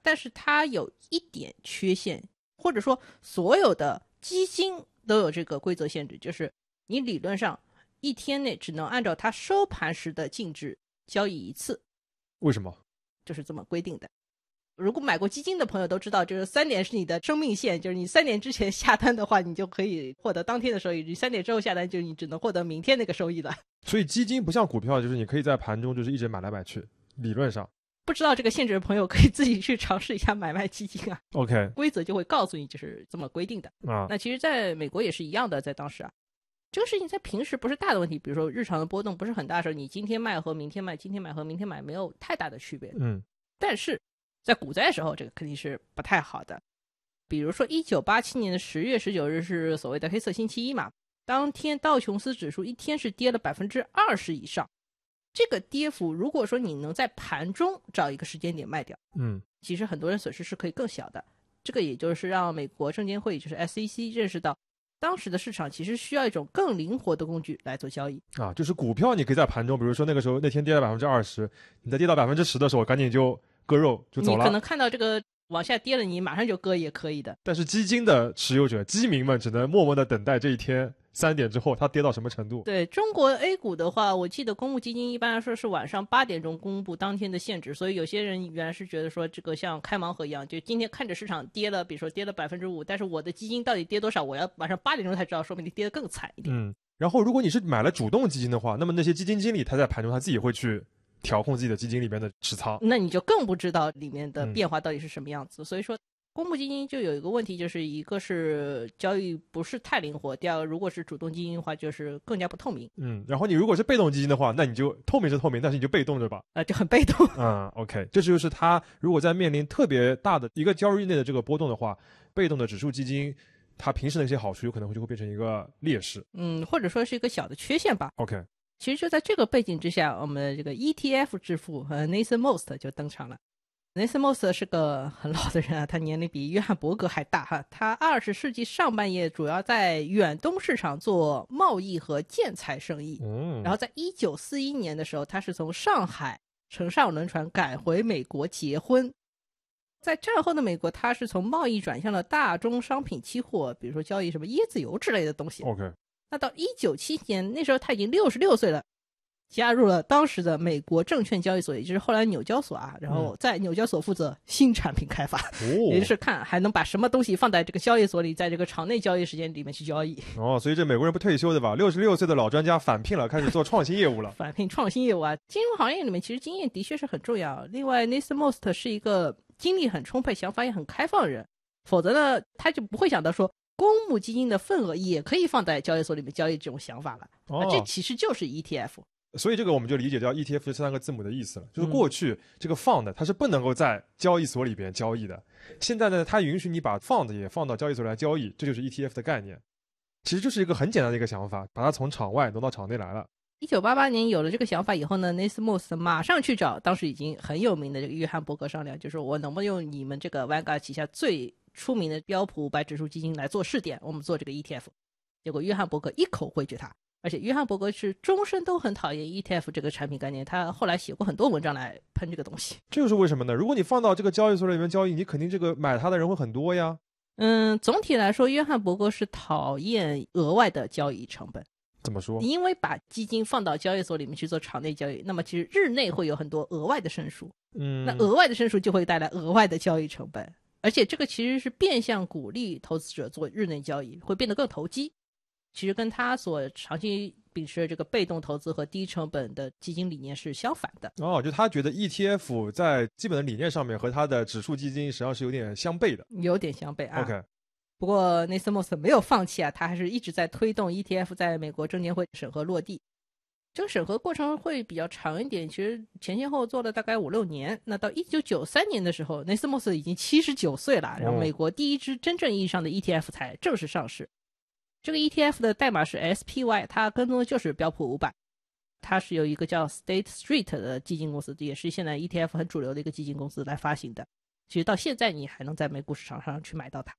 但是它有一点缺陷，或者说所有的基金都有这个规则限制，就是你理论上一天内只能按照它收盘时的净值交易一次。 为什么？ 就是这么规定的。如果买过基金的朋友都知道，就是3点是你的生命线，就是你3点之前下单的话，你就可以获得当天的收益；你3点之后下单，就是你只能获得明天那个收益了。 所以基金不像股票，就是你可以在盘中就是一直买来买去，理论上。 不知道这个限制的朋友可以自己去尝试一下买卖基金啊。 OK， 规则就会告诉你就是这么规定的啊。 那其实在美国也是一样的，在当时啊，这个事情在平时不是大的问题，比如说日常的波动不是很大的时候，你今天卖和明天卖，今天买和明天买没有太大的区别。但是在股灾的时候，这个肯定是不太好的。比如说1987年的10月19日是所谓的黑色星期一嘛，当天道琼斯指数一天是跌了20%以上。这个跌幅如果说你能在盘中找一个时间点卖掉，其实很多人损失是可以更小的。这个也就是让美国证监会就是 SEC 认识到当时的市场其实需要一种更灵活的工具来做交易啊，就是股票你可以在盘中，比如说那个时候那天跌了20%，你在跌到10%的时候赶紧就割肉就走了。 你可能看到这个往下跌了，你马上就割也可以的。 但是基金的持有者基民们只能默默的等待这一天3点之后它跌到什么程度。 对，中国 A 股的话，我记得公募基金一般来说是晚上8点钟公布当天的限制，所以有些人原来是觉得说这个像开盲盒一样，就今天看着市场跌了，比如说跌了5%，但是我的基金到底跌多少，我要晚上8点钟才知道，说明你跌得更惨一点。 然后如果你是买了主动基金的话，那么那些基金经理他在盘中他自己会去调控自己的基金里面的持仓， 那你就更不知道里面的变化到底是什么样子。所以说公募基金就有一个问题，就是一个是交易不是太灵活，第二个如果是主动基金的话就是更加不透明。 然后你如果是被动基金的话，那你就透明是透明，但是你就被动着吧， 就很被动。 OK， 这就是他如果在面临特别大的一个交易日内的这个波动的话，被动的指数基金它平时的一些好处有可能就会变成一个劣势， 或者说是一个小的缺陷吧。 OK， 其实就在这个背景之下，我们的这个 ETF 之父Nathan Most 就登场了。Nathan Most 是个很老的人啊，他年龄比约翰伯格还大哈。他20世纪上半叶主要在远东市场做贸易和建材生意，然后在1941年的时候，他是从上海乘上轮船赶回美国结婚。在战后的美国，他是从贸易转向了大宗商品期货，比如说交易什么椰子油之类的东西。 OK， 那到1977年，那时候他已经66岁了，加入了当时的美国证券交易所，也就是后来纽交所啊，然后在纽交所负责新产品开发，也就是看还能把什么东西放在这个交易所里，在这个场内交易时间里面去交易。 所以这美国人不退休的吧，66岁的老专家返聘了，开始做创新业务了。 返聘创新业务啊，金融行业里面其实经验的确是很重要。另外 Nathan Most 是一个精力很充沛、想法也很开放的人，否则呢他就不会想到说公募基金的份额也可以放在交易所里面交易这种想法了。这其实就是 ETF。 所以这个我们就理解掉 ETF 这3个字母的意思了，就是过去这个 fund 它是不能够在交易所里边交易的，现在呢它允许你把 fund 也放到交易所来交易，这就是 ETF 的概念。其实就是一个很简单的一个想法，把它从场外挪到场内来了。 1988年有了这个想法以后呢， Nathan Most 马上去找当时已经很有名的这个约翰伯格商量，就是我能不能用你们这个 Vanguard 旗下最出名的标普500指数基金来做试点，我们做这个 ETF。 结果约翰伯格一口回绝他，而且约翰伯格是终身都很讨厌 ETF 这个产品概念，他后来写过很多文章来喷这个东西。 这就是为什么呢？如果你放到这个交易所里面交易，你肯定这个买它的人会很多呀。 总体来说约翰伯格是讨厌额外的交易成本。 怎么说？ 因为把基金放到交易所里面去做场内交易，那么其实日内会有很多额外的申赎，那额外的申赎就会带来额外的交易成本，而且这个其实是变相鼓励投资者做日内交易，会变得更投机。其实跟他所长期秉持的这个被动投资和低成本的基金理念是相反的。 就他觉得 ETF 在基本的理念上面和他的指数基金实际上是有点相悖的。 有点相悖啊。 OK。 不过 Nathan Most 没有放弃啊，他还是一直在推动 ETF 在美国证监会审核落地。这个审核过程会比较长一点，其实前前后做了大概5-6年。那到1993年的时候 Nathan Most 已经79岁了，然后美国第一支真正意义上的 ETF 才正式上市。这个 ETF 的代码是 SPY， 它跟踪的就是标普500，它是由一个叫 State Street 的基金公司，也是现在 ETF 很主流的一个基金公司来发行的。其实到现在你还能在美股市场上去买到它。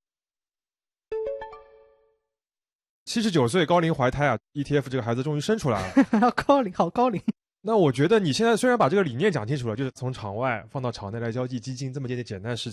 79岁高龄怀胎啊 ，ETF 这个孩子终于生出来了。 高龄，好高龄。 那我觉得你现在虽然把这个理念讲清楚了，就是从场外放到场内来交易基金这么件简单的事情，